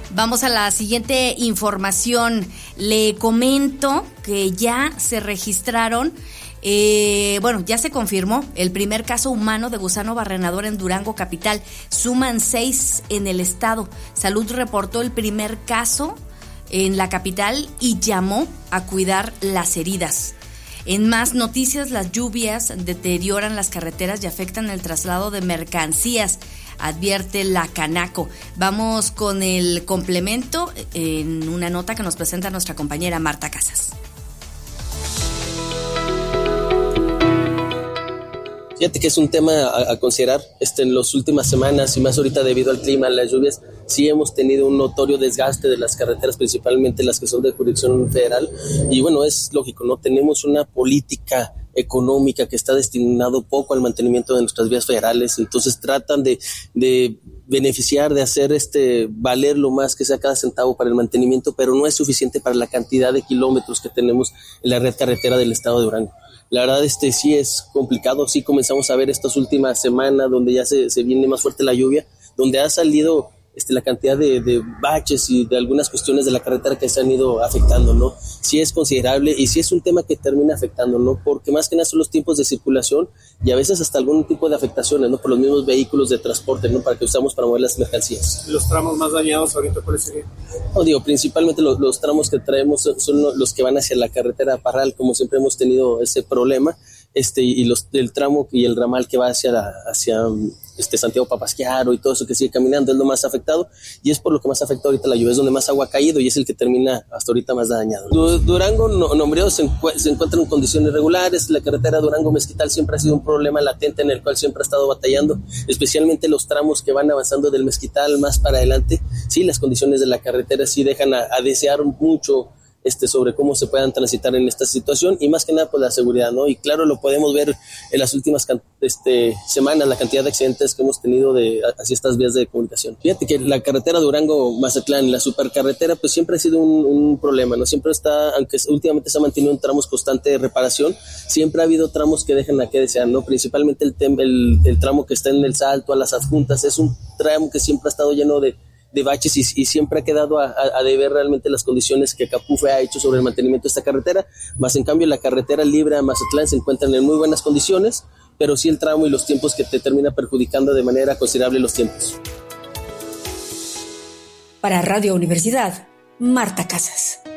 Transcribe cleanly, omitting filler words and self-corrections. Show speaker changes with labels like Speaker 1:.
Speaker 1: Vamos a la siguiente información. Le comento que ya se registraron, ya se confirmó el primer caso humano de gusano barrenador en Durango capital. Suman 6 en el estado. Salud reportó el primer caso en la capital y llamó a cuidar las heridas. En más noticias, las lluvias deterioran las carreteras y afectan el traslado de mercancías, advierte la Canaco. Vamos con el complemento en una nota que nos presenta nuestra compañera Marta Casas.
Speaker 2: Fíjate que es un tema a considerar en las últimas semanas y más ahorita debido al clima, las lluvias, sí hemos tenido un notorio desgaste de las carreteras, principalmente las que son de jurisdicción federal. Y bueno, es lógico, ¿no? Tenemos una política económica que está destinado poco al mantenimiento de nuestras vías federales, entonces tratan de beneficiar, de hacer valer lo más que sea cada centavo para el mantenimiento, pero no es suficiente para la cantidad de kilómetros que tenemos en la red carretera del estado de Durango. La verdad, sí es complicado, sí comenzamos a ver estas últimas semanas donde ya se viene más fuerte la lluvia, donde ha salido la cantidad de baches y de algunas cuestiones de la carretera que se han ido afectando, ¿no? Sí es considerable y sí es un tema que termina afectando, ¿no? Porque más que nada son los tiempos de circulación y a veces hasta algún tipo de afectaciones, ¿no? Por los mismos vehículos de transporte, ¿no? Para que usamos para mover las mercancías.
Speaker 3: ¿Los tramos más dañados ahorita cuáles serían?
Speaker 2: No, principalmente los tramos que traemos son los que van hacia la carretera Parral, como siempre hemos tenido ese problema, y el tramo y el ramal que va hacia Santiago Papasquiaro y todo eso que sigue caminando es lo más afectado y es por lo que más afecta ahorita la lluvia, es donde más agua ha caído y es el que termina hasta ahorita más dañado. Durango, Nombreo se encuentra en condiciones regulares. La carretera Durango-Mezquital siempre ha sido un problema latente en el cual siempre ha estado batallando, especialmente los tramos que van avanzando del Mezquital más para adelante. Sí, las condiciones de la carretera sí dejan a desear mucho sobre cómo se puedan transitar en esta situación y más que nada pues la seguridad, ¿no? Y claro, lo podemos ver en las últimas semanas, la cantidad de accidentes que hemos tenido hacia estas vías de comunicación. Fíjate que la carretera Durango-Mazatlán, la supercarretera, pues siempre ha sido un problema, ¿no? Siempre está, aunque últimamente se ha mantenido en tramos constante de reparación, siempre ha habido tramos que dejan a que desear, ¿no? Principalmente el tramo que está en el Salto a las Adjuntas, es un tramo que siempre ha estado lleno de baches y siempre ha quedado a deber realmente las condiciones que Capufe ha hecho sobre el mantenimiento de esta carretera, más en cambio la carretera libre a Mazatlán se encuentran en muy buenas condiciones, pero sí el tramo y los tiempos que te termina perjudicando de manera considerable los tiempos.
Speaker 1: Para Radio Universidad, Marta Casas.